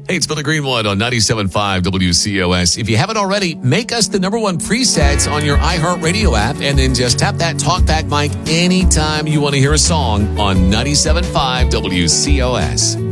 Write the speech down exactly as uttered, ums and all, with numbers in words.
Hey, it's Billy Greenwood on ninety-seven point five W C O S. If you haven't already, make us the number one presets on your iHeartRadio app, and then just tap that talkback mic anytime you want to hear a song on ninety-seven point five W C O S.